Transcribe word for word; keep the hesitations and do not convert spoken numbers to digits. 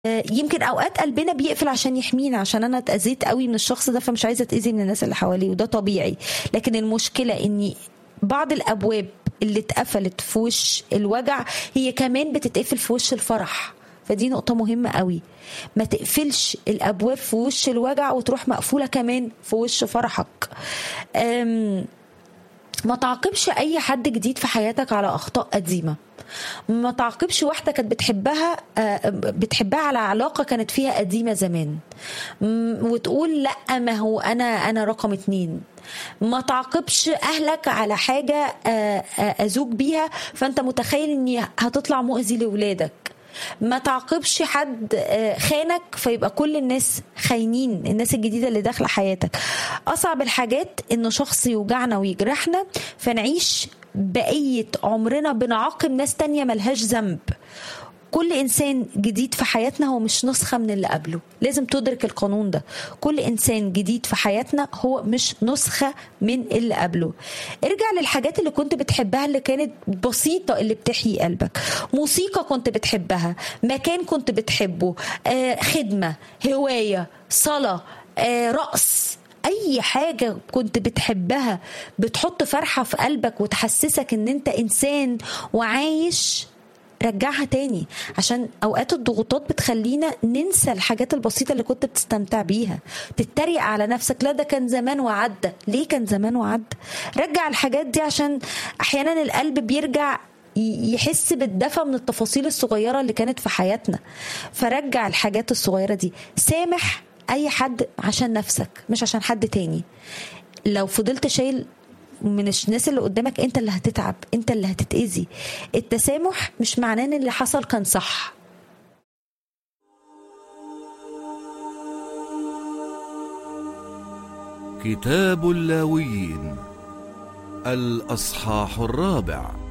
يمكن اوقات قلبنا بيقفل عشان يحمينا، عشان انا اتاذيت قوي من الشخص ده فمش عايزه اتاذي من الناس اللي حواليه، وده طبيعي. لكن المشكله اني بعض الابواب اللي اتقفلت في وش الوجع هي كمان بتتقفل في وش الفرح. فدي نقطة مهمة قوي، ما تقفلش الأبواب في وش الوجع وتروح مقفولة كمان في وش فرحك. ما تعاقبش أي حد جديد في حياتك على أخطاء قديمة. ما تعاقبش واحدة كانت بتحبها بتحبها على علاقة كانت فيها قديمة زمان وتقول لأ ما هو أنا أنا رقم اتنين. ما تعاقبش أهلك على حاجة أزوج بيها فأنت متخيل أني هتطلع مؤذي لولادك. ما تعاقبش حد خانك فيبقى كل الناس خاينين، الناس الجديدة اللي داخلة حياتك. أصعب الحاجات إنه شخص يوجعنا ويجرحنا فنعيش بقية عمرنا بنعاقب ناس تانية ملهاش ذنب. كل إنسان جديد في حياتنا هو مش نسخة من اللي قبله، لازم تدرك القانون ده. كل إنسان جديد في حياتنا هو مش نسخة من اللي قبله. ارجع للحاجات اللي كنت بتحبها اللي كانت بسيطة اللي بتحيي قلبك. موسيقى كنت بتحبها، مكان كنت بتحبه، آه، خدمة، هواية، صلاة، آه، رقص، اي حاجة كنت بتحبها بتحط فرحة في قلبك وتحسسك ان انت انسان وعايش. رجعها تاني، عشان اوقات الضغوطات بتخلينا ننسى الحاجات البسيطة اللي كنت بتستمتع بيها. تتريق على نفسك، لا ده كان زمان وعدى. ليه كان زمان وعدى؟ رجع الحاجات دي، عشان احيانا القلب بيرجع يحس بالدفى من التفاصيل الصغيرة اللي كانت في حياتنا. فرجع الحاجات الصغيرة دي. سامح اي حد عشان نفسك مش عشان حد تاني. لو فضلت شايل من الناس اللي قدامك انت اللي هتتعب، انت اللي هتتأذي. التسامح مش معناه ان اللي حصل كان صح. كتاب اللاويين الأصحاح الرابع.